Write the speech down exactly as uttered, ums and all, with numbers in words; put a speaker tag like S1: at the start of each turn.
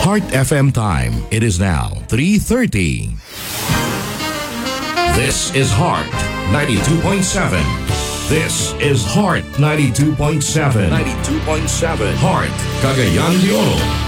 S1: Heart F M time. It is now three thirty. This is Heart ninety-two point seven. This is Heart ninety-two point seven. ninety-two point seven. Heart, Cagayan de Oro.